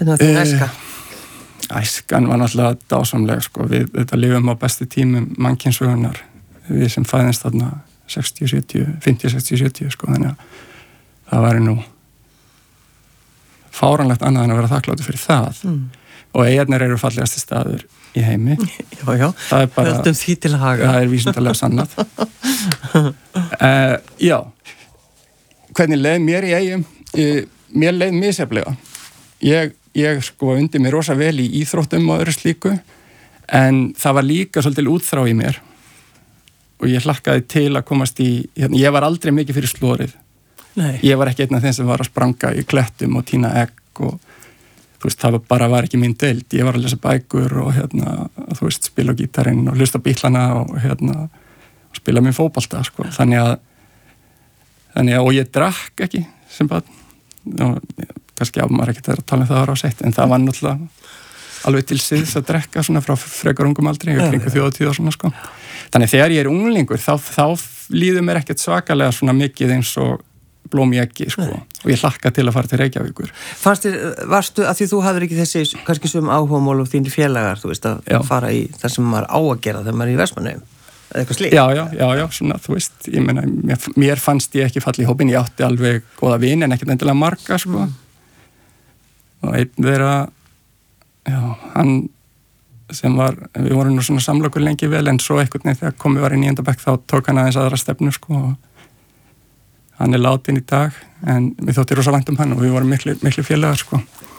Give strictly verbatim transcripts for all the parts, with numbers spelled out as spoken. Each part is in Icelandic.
Hvernig var þín æska? Æskan var náttúrulega dásamleg, sko. Við þetta lifum á bestu tímum mannkynsögunar, við sem fæðumst þarna sextíu, sjötíu, fimmtíu, sextíu, sjötíu, sko, þannig að það væri nú fáranlegt annað en að vera þakkláttur fyrir það. Mm. Og eyjarnar eru fallegasti staður í heimi. Já, já, það er bara, höldum því til haga. Það er vísindalega sannað. uh, já, hvernig leið mér í eyjum? Uh, mér leið misjafnlega. Ég, ég sko undir mér rosa vel í íþróttum og öðru slíku, en það var líka svolítið útþrá í mér. Og ég hlakkaði til að komast í, hérna, ég var aldrei mikið fyrir slórið. Nei. Ég var ekki einn af þeim sem var að spranga í klettum og tína egg og þú veist, það bara var ekki mín deild. Ég var að lesa bækur og hérna, þú veist, spila á gítarinn og hlusta á bílana og hérna, og spila minn fótbolta, sko. Þannig að, þannig að, og ég drakk ekki sem barn. Og kannski á maður ekki að tala um það ára á sett, en það var náttúrulega alveg til síðs að drekka svona frá frekar ungum aldri, ég kringu þjóðatíð og svona, sko. Þannig þegar ég er unglingur, þá, þá líður mér ekkert svakalega svona mikið eins og blóm í eggi, sko. Nei. Og ég hlakka til að fara til Reykjavíkur. Fannst þér, varstu, að því þú hafðir ekki þessi, kannski sem áhugamál og þínir félagar, þú veist, að já. Fara í það sem maður á að gera þegar maður er í Vestmannaeyjum, eða eitthvað slíkt? Já, já, já, já, svona, þú veist, ég meina, mér, mér fannst ég ekki falla í hópinn, ég átti alveg góða vini, en ekkert endilega marga, sko. Mm. Og einn þeirra, já, hann sem var, við vorum nú svona samlokur lengi vel, en svo einhvern veginn þegar komið var í níunda bekk, þá tók hann aðeins aðra stefnu, sko, og hann er látin í dag, en við þóttir rosa vænt um hann og við vorum miklu, miklu félagar, sko.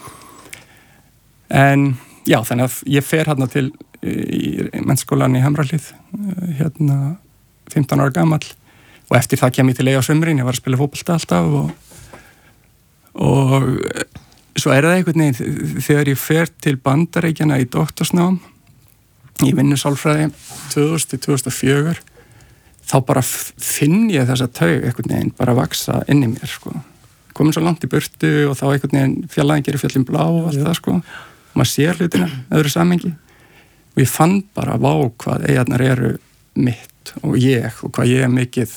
En, já, þannig að ég fer hérna til í mennskólan í Hamrahlíð, hérna, fimmtán ára gamall, og eftir það kem ég til Eyja á sumrin, ég var að spila fótbolta alltaf og, og svo er það einhvern veginn, þegar ég fer til Bandaríkjanna í doktorsnám, í vinnusálfræði tvö þúsund til tvö þúsund og fjögur, þá bara finn ég þessa taug einhvern veginn bara vaksa inn í mér, sko. Komin svo langt í burtu og þá einhvern veginn fjallaðin gerir fjöllin blá og allt það, sko. Og maður sér hlutina, öðru samhengi. Og ég fann bara, vá, hvað eyjarnar eru mitt og ég og hvað ég er mikið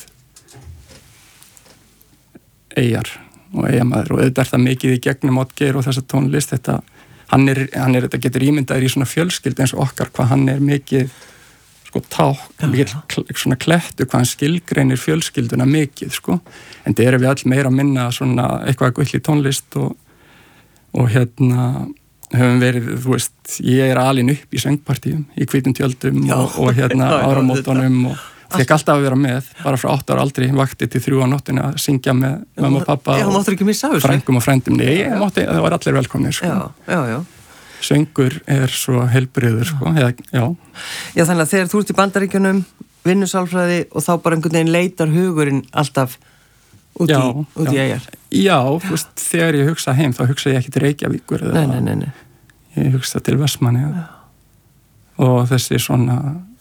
eyjar og eyjamaður og auðvitað er það mikið í gegnum Oddgeir og þessa tónlist, þetta, hann er, hann er, þetta getur ímyndaður í svona fjölskyld eins og okkar, hvað hann er mikið sko ták, mikið svona klettu, hvað hann skilgreinir fjölskylduna mikið, sko, en það eru við all meira að minna svona eitthvað gull í tónlist og, og hérna höfum verið, þú veist, ég er alin upp í söngpartíum, í hvítum tjöldum og, og hérna áramótunum og fekk alltaf að vera með, bara frá átta ára aldri vakti til þrjú á nóttunni að syngja með mamma og pappa já, og frængum og frændum, nei, ég mátti, það var allir velkomnir, sko. Já, já, já. Söngur er svo heilbriður, sko, eða, já. Já, þannig að þegar þú ert í Bandaríkjunum, vinnusálfræði og þá bara einhvern veginn leitar hugurinn alltaf út í, út í eyjar. Já, þú veist, þegar ég hugsa heim, þá hugsa ég ekki til Reykjavíkur eða, nei, nei, nei, nei. Ég hugsa til Vestmannaeyja. Og þessi svona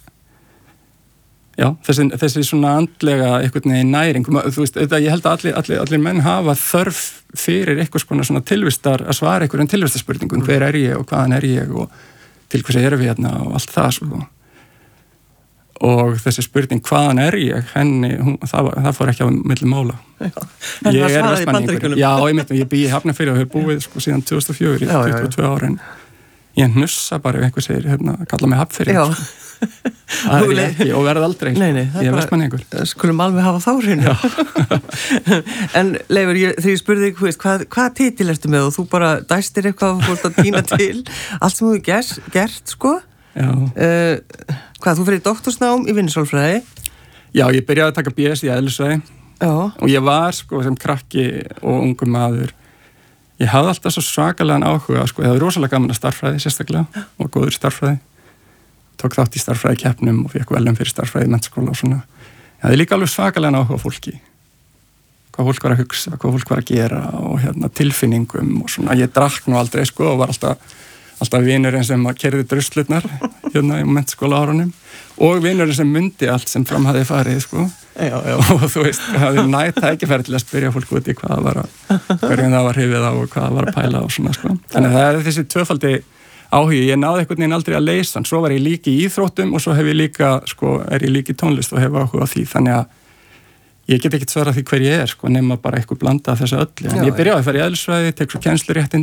já, þessi, þessi svona andlega einhvern veginn næring, þú veist, þetta, ég held að allir, allir, allir menn hafa þörf fyrir eitthvað svona tilvistar að svara einhverjum tilvistarspurningum, mm. hver er ég og hvaðan er ég og til hvers erum við hérna og allt það, sko. Og þessi spurning, hvaðan er ég, henni, hún, það, það fór ekki á milli mála. Já, henni var svarað í Bandaríkjunum. Já, ég myndi, ég býi í Hafnarfirði og hefur búið, sko, síðan tvö þúsund og fjögur, í tuttugu og tvö árin. Ég hnussa bara ef einhver segir, hérna, kalla mig Hafnarfirði. Já. Sko. Það er ekki, og verð aldrei. Nei, nei, það ég er vestmanningur. Skulum alveg hafa þá hreinu. En Leifur, ég, þegar ég spurði þig, veist, hvað, hvað titil ertu með og þú bara dæstir eitthvað og fórst að týna til allt sem þú hefur gert, gert, sko. Já. Uh, hvað, þú fyrir doktorsnám í vinnusálfræði? Já, ég byrjaði að taka B S í eðlisfræði. Já. Og ég var, sko, sem krakki og ungur maður, ég hafði alltaf svo svakalegan áhuga, sko, ég hafði rosalega gaman að starffræði, sérstaklega, og góður starffræði. Tók þátt í starffræði keppnum og fekk velum fyrir starffræði í menntaskóla og svona. Ég hafði líka alveg svakalega áhuga á fólki. Hvað fólk var að hugsa, hvað fólk var að gera og hérna tilfinningum og svona. Ég drakk nú aldrei, sko, og var alltaf, alltaf vinurinn sem kerði druslurnar hérna í menntaskóla árunum og vinurinn sem myndi allt sem fram hafði farið, sko. Já, já. Og þú veist, hafði nætt tækifæri til að spyrja fólk út í hvað var að, hverjum það var hrifið á og hvað var að pæla og svona, sko. Þannig það er þessi tvöfaldi áhugi, ég náði einhvern veginn aldrei að leysa hann, svo var ég líka í íþróttum og svo hef ég líka, sko, er ég líka í tónlist og hef áhuga á því, þannig að ég get ekkert svarað því hver ég er, sko, nema bara eitthvað blanda af þessu öllu, en ég byrjaði að fara í eðlisfræði, tek svo kennsluréttindi